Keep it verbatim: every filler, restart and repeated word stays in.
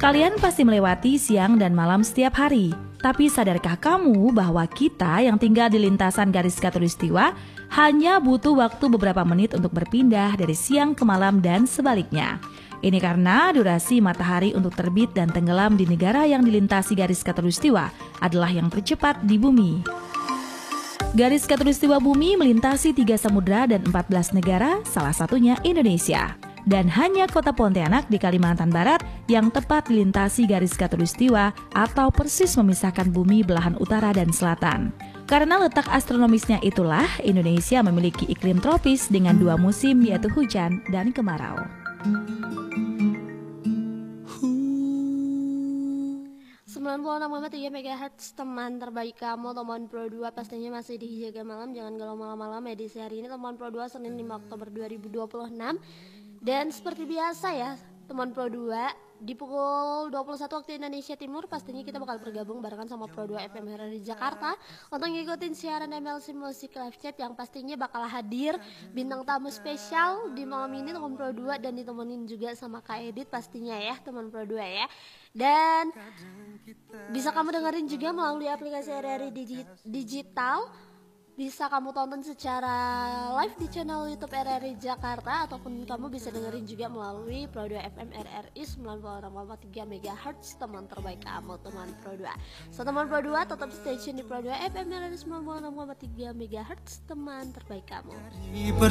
Kalian pasti melewati siang dan malam setiap hari. Tapi sadarkah kamu bahwa kita yang tinggal di lintasan garis khatulistiwa hanya butuh waktu beberapa menit untuk berpindah dari siang ke malam dan sebaliknya. Ini karena durasi matahari untuk terbit dan tenggelam di negara yang dilintasi garis khatulistiwa adalah yang tercepat di bumi. Garis khatulistiwa bumi melintasi tiga samudra dan empat belas negara, salah satunya Indonesia. Dan hanya kota Pontianak di Kalimantan Barat yang tepat dilintasi garis khatulistiwa atau persis memisahkan bumi belahan utara dan selatan. Karena letak astronomisnya itulah, Indonesia memiliki iklim tropis dengan dua musim yaitu hujan dan kemarau. sembilan puluh enam koma tiga megahertz teman terbaik kamu, teman Pro dua pastinya masih dijaga malam, jangan galau malam-malam. Edisi hari ini teman Pro dua Senin lima Oktober dua ribu dua puluh enam. Dan seperti biasa ya teman Pro dua, di pukul dua puluh satu waktu Indonesia Timur pastinya kita bakal bergabung barengan sama Pro dua F M R R I Jakarta untuk ngikutin siaran M L C Music Live Chat yang pastinya bakal hadir bintang tamu spesial di malam ini teman Pro dua dan ditemenin juga sama Kak Edit pastinya ya teman Pro dua ya. Dan bisa kamu dengerin juga melalui aplikasi R R I Digi- Digital. Bisa kamu tonton secara live di channel YouTube R R I Jakarta ataupun kamu bisa dengerin juga melalui Pro dua F M R R I sembilan puluh enam koma tiga megahertz teman terbaik kamu teman Pro dua. So teman Pro dua tetap stay tune di Pro dua F M R R I sembilan puluh enam koma tiga megahertz teman terbaik kamu.